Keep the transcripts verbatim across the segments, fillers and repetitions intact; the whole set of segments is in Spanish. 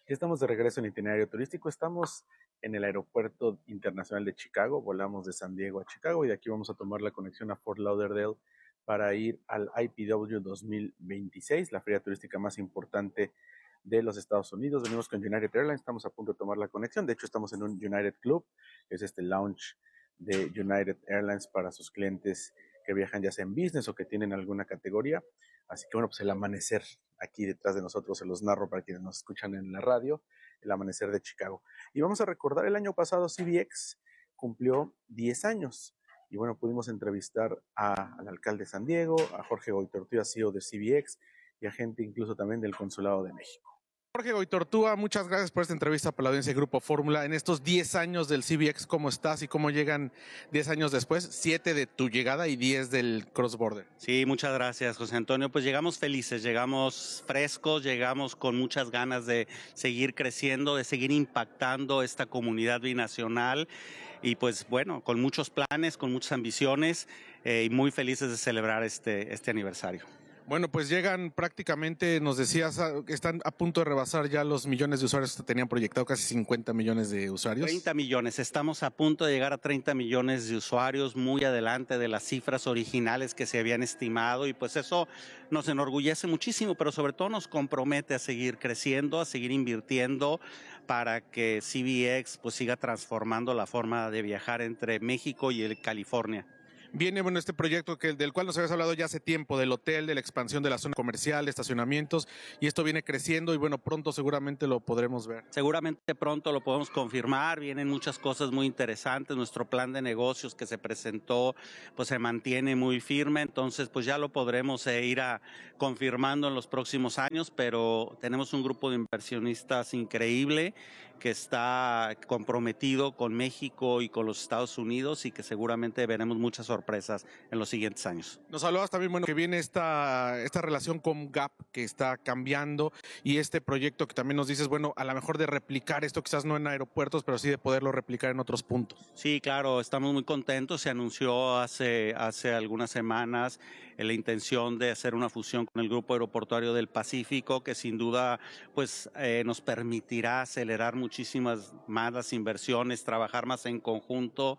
Ya estamos de regreso en Itinerario Turístico. Estamos en el Aeropuerto Internacional de Chicago. Volamos de San Diego a Chicago y de aquí vamos a tomar la conexión a Fort Lauderdale para ir al I P W dos mil veintiséis, la feria turística más importante de los Estados Unidos. Venimos con United Airlines, estamos a punto de tomar la conexión. De hecho, estamos en un United Club, que es este lounge de United Airlines para sus clientes que viajan ya sea en business o que tienen alguna categoría. Así que bueno, pues el amanecer aquí detrás de nosotros se los narro para quienes nos escuchan en la radio, el amanecer de Chicago. Y vamos a recordar, el año pasado C B X cumplió diez años. Y bueno, pudimos entrevistar a, al alcalde de San Diego, a Jorge Goytortúa, C E O de C B X, y a gente incluso también del Consulado de México. Jorge Goytortúa, muchas gracias por esta entrevista para la audiencia de Grupo Fórmula. En estos diez años del C B X, ¿cómo estás y cómo llegan diez años después? siete de tu llegada y diez del Cross Border. Sí, muchas gracias, José Antonio. Pues llegamos felices, llegamos frescos, llegamos con muchas ganas de seguir creciendo, de seguir impactando esta comunidad binacional y pues bueno, con muchos planes, con muchas ambiciones eh, y muy felices de celebrar este, este aniversario. Bueno, pues llegan prácticamente, nos decías, que están a punto de rebasar ya los millones de usuarios que tenían proyectado, casi cincuenta millones de usuarios. treinta millones, estamos a punto de llegar a treinta millones de usuarios, muy adelante de las cifras originales que se habían estimado y pues eso nos enorgullece muchísimo, pero sobre todo nos compromete a seguir creciendo, a seguir invirtiendo para que C B X pues siga transformando la forma de viajar entre México y el California. Viene, bueno, este proyecto que, del cual nos habías hablado ya hace tiempo, del hotel, de la expansión de la zona comercial, estacionamientos, y esto viene creciendo y bueno, pronto seguramente lo podremos ver. Seguramente pronto lo podemos confirmar, vienen muchas cosas muy interesantes, nuestro plan de negocios que se presentó pues se mantiene muy firme, entonces pues ya lo podremos eh, ir a confirmando en los próximos años, pero tenemos un grupo de inversionistas increíble que está comprometido con México y con los Estados Unidos y que seguramente veremos muchas sorpresas en los siguientes años. Nos hablabas también, bueno, que viene esta, esta relación con Gap que está cambiando y este proyecto que también nos dices, bueno, a lo mejor de replicar esto quizás no en aeropuertos, pero sí de poderlo replicar en otros puntos. Sí, claro, estamos muy contentos. Se anunció hace, hace algunas semanas la intención de hacer una fusión con el Grupo Aeroportuario del Pacífico, que sin duda pues eh, nos permitirá acelerar muchísimas más las inversiones, trabajar más en conjunto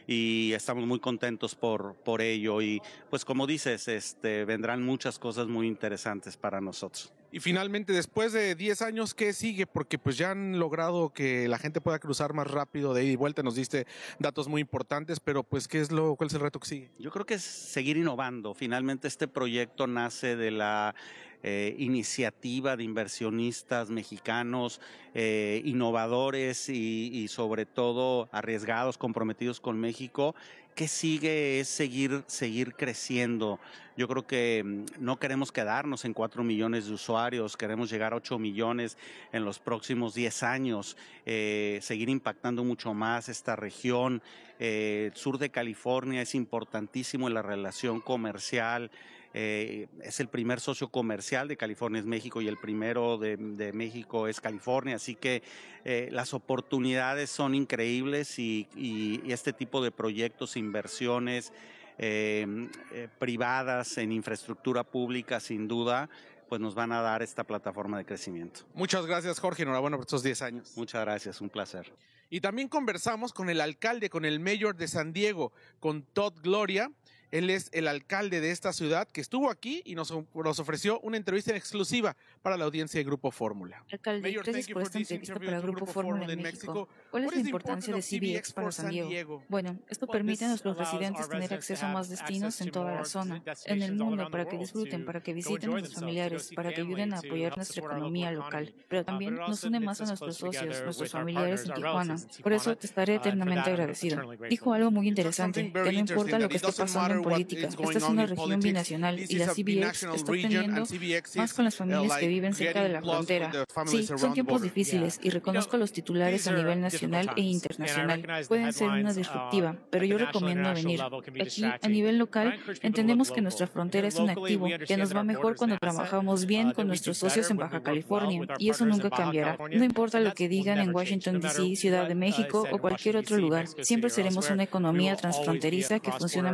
y estamos muy contentos por, por ello. Y pues como dices, este, vendrán muchas cosas muy interesantes para nosotros. Y finalmente, después de diez años, ¿qué sigue? Porque pues ya han logrado que la gente pueda cruzar más rápido de ida y vuelta, nos diste datos muy importantes, pero pues ¿qué es lo, cuál es el reto que sigue? Yo creo que es seguir innovando. Finalmente este proyecto nace de la eh, iniciativa de inversionistas mexicanos, eh, innovadores y, y sobre todo arriesgados, comprometidos con México. ¿Qué sigue? Es seguir, seguir creciendo. Yo creo que no queremos quedarnos en cuatro millones de usuarios, queremos llegar a ocho millones en los próximos diez años, eh, seguir impactando mucho más esta región. Eh, el sur de California es importantísimo en la relación comercial. Eh, es el primer socio comercial de California es México y el primero de, de México es California, así que eh, las oportunidades son increíbles y, y, y este tipo de proyectos, inversiones eh, eh, privadas en infraestructura pública sin duda pues nos van a dar esta plataforma de crecimiento. Muchas gracias, Jorge, enhorabuena por estos diez años. Muchas gracias, un placer. Y también conversamos con el alcalde, con el mayor de San Diego, con Todd Gloria. Él es el alcalde de esta ciudad que estuvo aquí y nos, nos ofreció una entrevista en exclusiva para la audiencia de Grupo Fórmula. Alcalde, Mayor, gracias por esta entrevista para Grupo Fórmula en México. ¿Cuál es la importancia de C B X para San Diego? Bueno, esto permite a nuestros residentes tener acceso a más destinos en toda la zona, en el mundo, para que disfruten, para que visiten a sus familiares, para que ayuden a apoyar nuestra economía local. Pero también nos une más a nuestros socios, nuestros familiares en Tijuana. Por eso te estaré eternamente agradecido. Dijo algo muy interesante, que no importa lo que esté pasando en política, esta es una región binacional y la C B X está obteniendo más con las familias que viven cerca de la frontera. Sí, son tiempos difíciles y reconozco a los titulares a nivel nacional e internacional. Pueden ser una disruptiva, pero yo recomiendo venir. Aquí, a nivel local, entendemos que nuestra frontera es un activo, que nos va mejor cuando trabajamos bien con nuestros socios en Baja California, y eso nunca cambiará. No importa lo que digan en Washington D C, Ciudad de México o cualquier otro lugar, siempre seremos una economía transfronteriza que funciona mejor cuando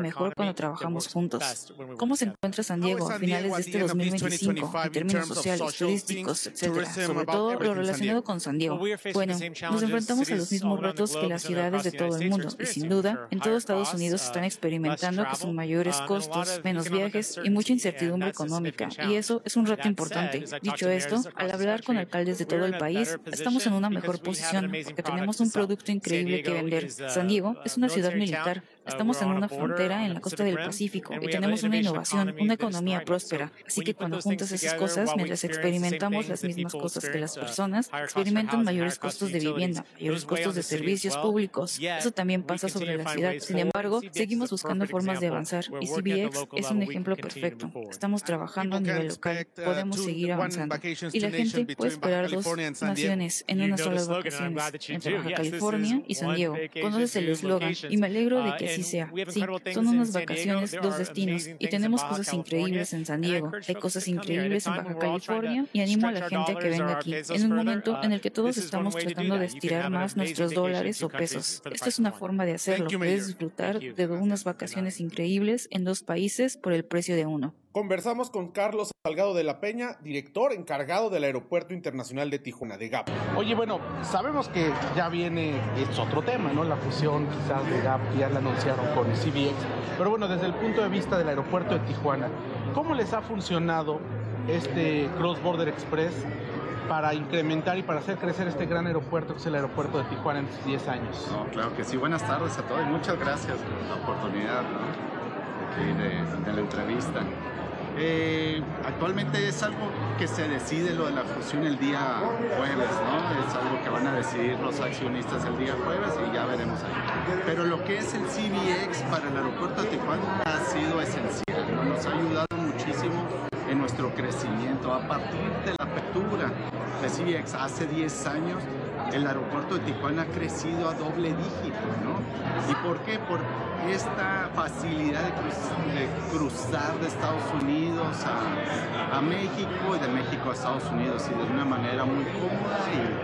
cuando trabajamos juntos. ¿Cócómo se encuentra San Diego a finales de este dos mil veinticinco en términos sociales, turísticos, etcétera? Sobre todo lo relacionado con San Diego. Bueno, nos enfrentamos a los mismos retos que las ciudades de todo el mundo y sin duda, en todo Estados Unidos están experimentando que son mayores costos, menos viajes y mucha incertidumbre económica, y eso es un reto importante. Dicho esto, al hablar con alcaldes de todo el país, estamos en una mejor posición porque tenemos un producto increíble que vender. San Diego es una ciudad militar. Estamos en una frontera en la costa del Pacífico y tenemos una innovación, una economía próspera. Así que cuando juntas esas cosas, mientras experimentamos las mismas cosas que las personas, experimentan mayores costos de vivienda, mayores costos de servicios públicos. Eso también pasa sobre la ciudad. Sin embargo, seguimos buscando formas de avanzar y C B X es un ejemplo perfecto. Estamos trabajando a nivel local, podemos seguir avanzando. Y la gente puede esperar dos naciones en una sola vacaciones, entre Baja California y San Diego. Conoces el eslogan y me alegro de que así sea. Sí, son unas vacaciones, dos destinos, y tenemos cosas increíbles en San Diego, hay cosas increíbles en Baja California, y animo a la gente a que venga aquí, en un momento en el que todos estamos tratando de estirar más nuestros dólares o pesos. Esta es una forma de hacerlo, puedes disfrutar de unas vacaciones increíbles en dos países por el precio de uno. Conversamos con Carlos Salgado de la Peña, director encargado del Aeropuerto Internacional de Tijuana, de G A P. Oye, bueno, sabemos que ya viene, es otro tema, ¿no? La fusión quizás de G A P, ya la anunciaron con C B X, pero bueno, desde el punto de vista del Aeropuerto de Tijuana, ¿cómo les ha funcionado este Cross Border Express para incrementar y para hacer crecer este gran aeropuerto que es el aeropuerto de Tijuana en estos diez años? No, claro que sí. Buenas tardes a todos y muchas gracias por la oportunidad, ¿no? de, de, de la entrevista. Eh, actualmente es algo que se decide lo de la fusión el día jueves, ¿no? Es algo que van a decidir los accionistas el día jueves y ya veremos ahí. Pero lo que es el C B X para el aeropuerto de Tijuana ha sido esencial, ¿no? Nos ha ayudado muchísimo en nuestro crecimiento. A partir de la apertura de C B X hace diez años, el aeropuerto de Tijuana ha crecido a doble dígito, ¿no? ¿Y por qué? Por esta facilidad de, cruz, de cruzar de Estados Unidos a, a México y de México a Estados Unidos y de una manera muy cómoda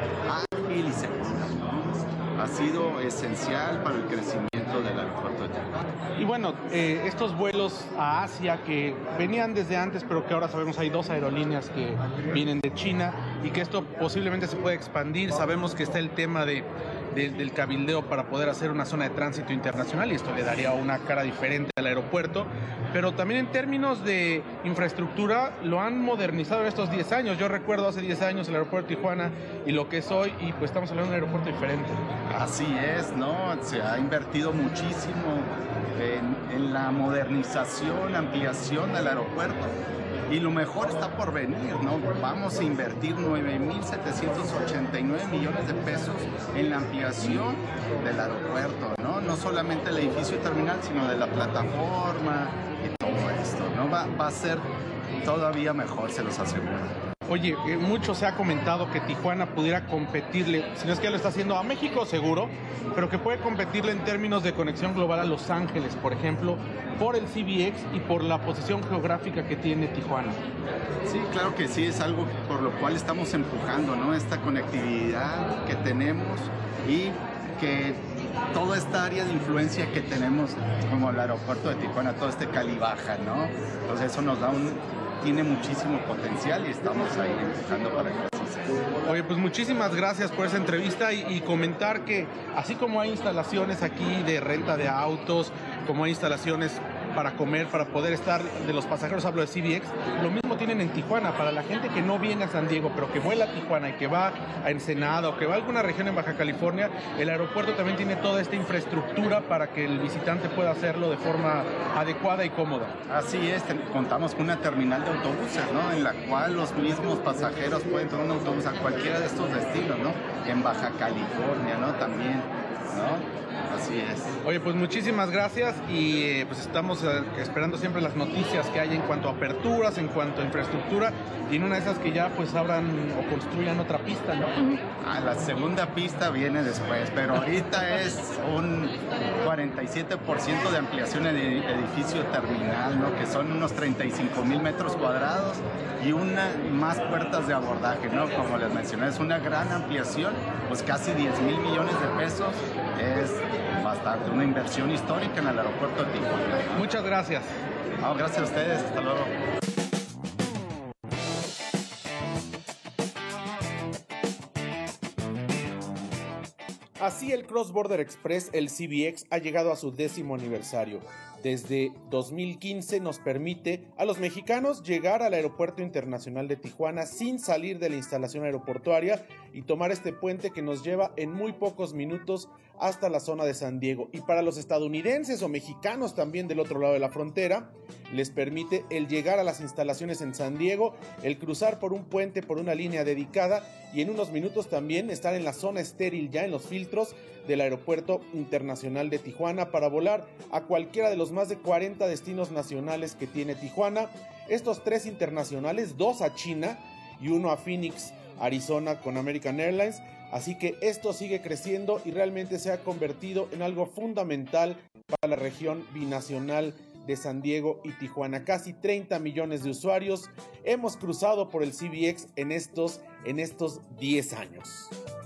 y ágil y segura, ¿no? Ha sido esencial para el crecimiento del aeropuerto de Tijuana. Y bueno, eh, estos vuelos a Asia que venían desde antes, pero que ahora sabemos hay dos aerolíneas que vienen de China y que esto posiblemente se puede expandir. Sabemos que está el tema de, de, del cabildeo para poder hacer una zona de tránsito internacional y esto le daría una cara diferente al aeropuerto, pero también en términos de infraestructura lo han modernizado en estos diez años. Yo recuerdo hace diez años el aeropuerto de Tijuana y lo que es hoy, y pues estamos hablando de un aeropuerto diferente. Así es, ¿no? Se ha invertido muchísimo en, en la modernización, ampliación del aeropuerto. Y lo mejor está por venir, ¿no? Vamos a invertir nueve mil setecientos ochenta y nueve millones de pesos en la ampliación del aeropuerto, ¿no? No solamente el edificio terminal, sino de la plataforma y todo esto, ¿no? Va, va a ser todavía mejor, se los aseguro. Oye, eh, mucho se ha comentado que Tijuana pudiera competirle, si no es que ya lo está haciendo a México seguro, pero que puede competirle en términos de conexión global a Los Ángeles, por ejemplo, por el C B X y por la posición geográfica que tiene Tijuana. Sí, claro que sí, es algo por lo cual estamos empujando, ¿no? Esta conectividad que tenemos y que toda esta área de influencia que tenemos, como el aeropuerto de Tijuana, todo este Cali-Baja, ¿no? Entonces eso nos da un... tiene muchísimo potencial y estamos ahí empujando para que así sea. Oye, pues muchísimas gracias por esa entrevista y, y comentar que así como hay instalaciones aquí de renta de autos, como hay instalaciones para comer, para poder estar de los pasajeros, hablo de C B X, lo mismo tienen en Tijuana. Para la gente que no viene a San Diego, pero que vuela a Tijuana y que va a Ensenada o que va a alguna región en Baja California, el aeropuerto también tiene toda esta infraestructura para que el visitante pueda hacerlo de forma adecuada y cómoda. Así es, contamos con una terminal de autobuses, ¿no? En la cual los mismos pasajeros pueden tomar un autobús a cualquiera de estos destinos, ¿no? En Baja California, ¿no? También, ¿no? Así es. Oye, pues muchísimas gracias y eh, pues estamos eh, esperando siempre las noticias que hay en cuanto a aperturas, en cuanto a infraestructura y en una de esas que ya pues abran o construyan otra pista, ¿no? Ah, la segunda pista viene después, pero ahorita es un cuarenta y siete por ciento de ampliación en el edificio terminal, ¿no? Que son unos treinta y cinco mil metros cuadrados y una más puertas de abordaje, ¿no? Como les mencioné, es una gran ampliación, pues casi diez mil millones de pesos, es bastante, una inversión histórica en el aeropuerto de Tijuana. Muchas gracias. No, gracias a ustedes, hasta luego. Así el Cross Border Express, el C B X, ha llegado a su décimo aniversario. Desde dos mil quince nos permite a los mexicanos llegar al Aeropuerto Internacional de Tijuana sin salir de la instalación aeroportuaria y tomar este puente que nos lleva en muy pocos minutos hasta la zona de San Diego. Y para los estadounidenses o mexicanos también del otro lado de la frontera, les permite el llegar a las instalaciones en San Diego, el cruzar por un puente, por una línea dedicada y en unos minutos también estar en la zona estéril, ya en los filtros del Aeropuerto Internacional de Tijuana, para volar a cualquiera de los más de cuarenta destinos nacionales que tiene Tijuana. Estos tres internacionales, dos a China y uno a Phoenix, Arizona, con American Airlines. Así que esto sigue creciendo y realmente se ha convertido en algo fundamental para la región binacional de San Diego y Tijuana. Casi treinta millones de usuarios hemos cruzado por el C B X en estos, en estos diez años.